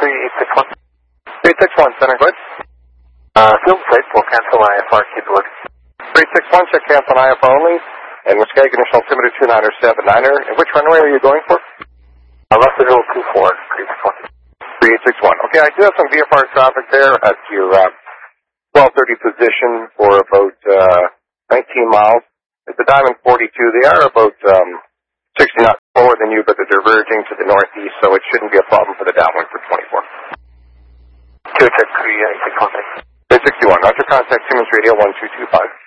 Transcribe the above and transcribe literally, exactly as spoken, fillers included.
three eight six one. three six one, center, go ahead. Uh, field site, we'll cancel I F R, keep it working. three six one, check cancel on I F R only. And Muskeg, initial altimeter two niner seven niner. And which runway are you going for? Uh, Russellville two four, three six one. three eight six one. Okay, I do have some V F R traffic there at your uh, twelve thirty position for about uh, nineteen miles. It's the Diamond forty-two. They are about um, sixty knots slower than you, but they're diverging to the northeast, so it shouldn't be a problem for the downwind for twenty-four. Two check three eight six one. eight sixty-one. Roger, contact Siemens Radio one two two five.